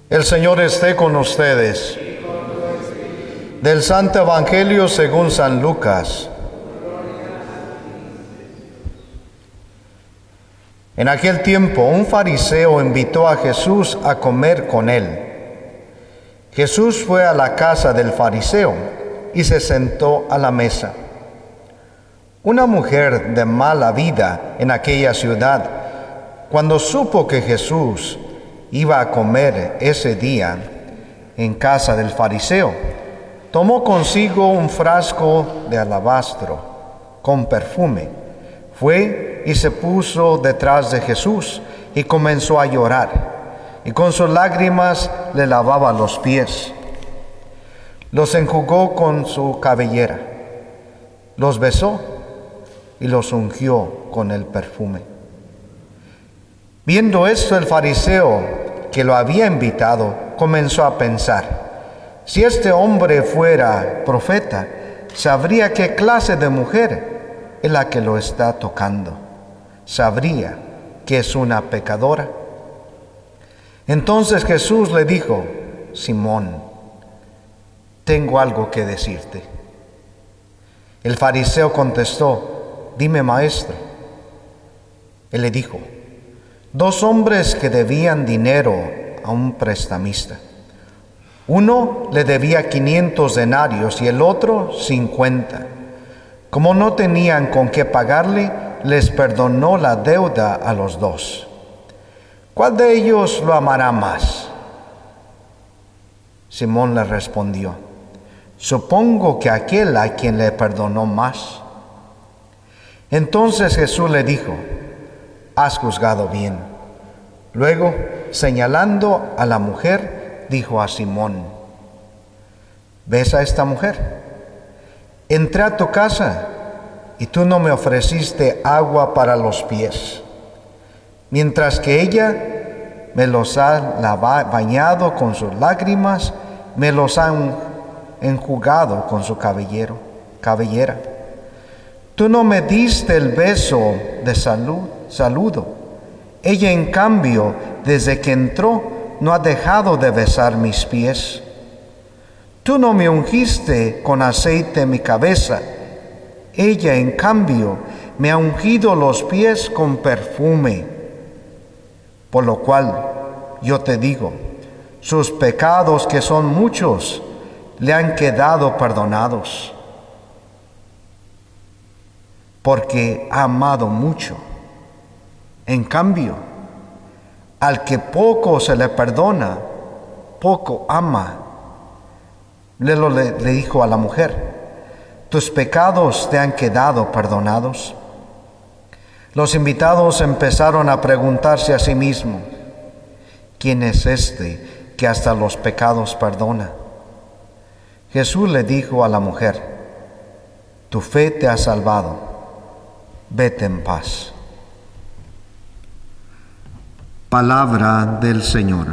El Señor esté con ustedes. Del Santo Evangelio según San Lucas. En aquel tiempo, un fariseo invitó a Jesús a comer con él. Jesús fue a la casa del fariseo y se sentó a la mesa. Una mujer de mala vida en aquella ciudad, cuando supo que Jesús iba a comer ese día en casa del fariseo, tomó consigo un frasco de alabastro con perfume. Fue y se puso detrás de Jesús y comenzó a llorar, y con sus lágrimas le lavaba los pies. Los enjugó con su cabellera, los besó y los ungió con el perfume. Viendo esto, el fariseo que lo había invitado comenzó a pensar: si este hombre fuera profeta, sabría qué clase de mujer es la que lo está tocando. Sabría que es una pecadora. Entonces Jesús le dijo: Simón, tengo algo que decirte. El fariseo contestó: dime, maestro. Él le dijo: 2 hombres que debían dinero a un prestamista. Uno le debía 500 denarios y el otro 50. Como no tenían con qué pagarle, les perdonó la deuda a los 2. ¿Cuál de ellos lo amará más? Simón le respondió: supongo que aquel a quien le perdonó más. Entonces Jesús le dijo: has juzgado bien. Luego, señalando a la mujer, dijo a Simón: ¿ves a esta mujer? Entré a tu casa y tú no me ofreciste agua para los pies, mientras que ella me los ha bañado con sus lágrimas, me los ha enjugado con su cabellera. Tú no me diste el beso de saludo. Ella, en cambio, desde que entró, no ha dejado de besar mis pies. Tú no me ungiste con aceite mi cabeza. Ella, en cambio, me ha ungido los pies con perfume. Por lo cual, yo te digo, sus pecados, que son muchos, le han quedado perdonados, porque ha amado mucho. En cambio, al que poco se le perdona, poco ama. Le dijo a la mujer: tus pecados te han quedado perdonados. Los invitados empezaron a preguntarse a sí mismos: ¿quién es este que hasta los pecados perdona? Jesús le dijo a la mujer: tu fe te ha salvado, vete en paz. Palabra del Señor.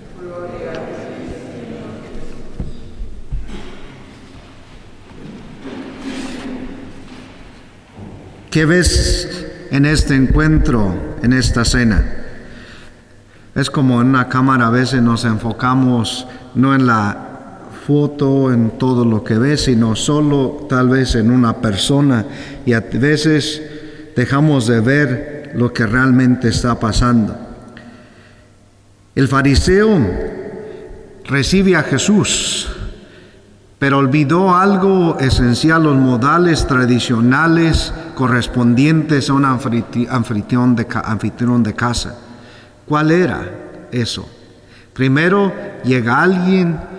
¿Qué ves en este encuentro, en esta cena? Es como en una cámara, a veces nos enfocamos no en la foto, en todo lo que ves, sino solo tal vez en una persona, y a veces dejamos de ver lo que realmente está pasando. El fariseo recibe a Jesús, pero olvidó algo esencial: los modales tradicionales correspondientes a un anfitrión de casa. ¿Cuál era eso? Primero llega alguien